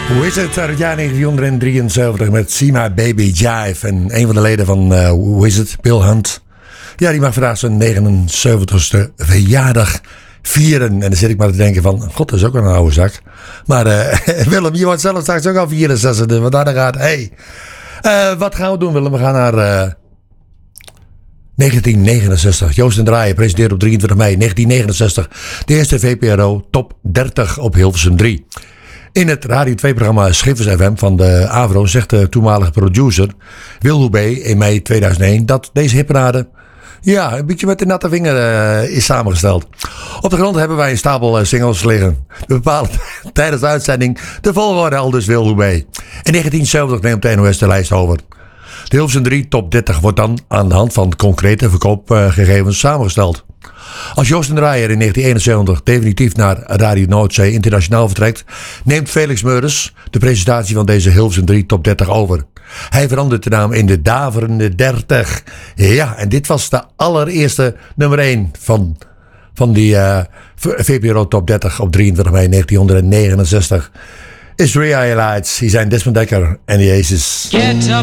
Wizard uit het jaar 1973 met See My Baby Jive. En een van de leden van Wizard, Bill Hunt, ja, die mag vandaag zijn 79ste verjaardag vieren. En dan zit ik maar te denken van, god, dat is ook wel een oude zak. Maar Willem, je wordt zelf straks ook al 64, wat daar gaat. Hey, wat gaan we doen, Willem? We gaan naar 1969. Joost en Draaien presenteert op 23 mei 1969 de eerste VPRO Top 30 op Hilversum 3. In het Radio 2-programma Schippers FM van de AVRO zegt de toenmalige producer Wil Hoebe in mei 2001 dat deze hitparade ja, een beetje met de natte vinger is samengesteld. Op de grond hebben wij een stapel singles liggen. We bepalen tijdens de uitzending de volgorde, aldus Wil Hoebe. In 1970 neemt de NOS de lijst over. De Hilversum 3 Top 30 wordt dan aan de hand van concrete verkoopgegevens samengesteld. Als Joost en Draaier in 1971 definitief naar Radio Noordzee internationaal vertrekt, neemt Felix Meurders de presentatie van deze Hilversum 3 Top 30 over. Hij verandert de naam in de Daverende 30. Ja, en dit was de allereerste nummer 1 van die VPRO Top 30 op 23 mei 1969. Israeli Lights, hier zijn Desmond Dekker en The Aces.